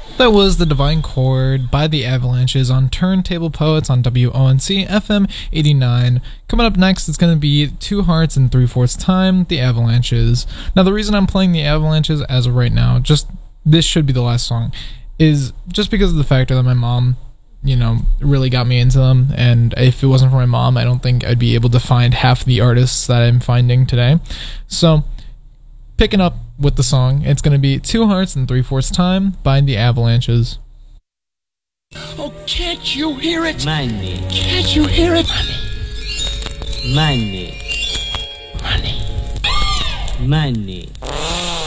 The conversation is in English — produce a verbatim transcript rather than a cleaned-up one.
That was The Divine Chord by The Avalanches on Turntable Poets on W O N C F M eighty-nine. Coming up next, it's going to be Two Hearts in Three-Fourths Time, The Avalanches. Now, the reason I'm playing The Avalanches as of right now, just this should be the last song, is just because of the factor that my mom, you know, really got me into them. And if it wasn't for my mom, I don't think I'd be able to find half the artists that I'm finding today. So, picking up with the song, it's going to be Two Hearts in Three-Fourths Time by The Avalanches. Oh, can't you hear it? Money. Can't you hear it? Money. Money. Money.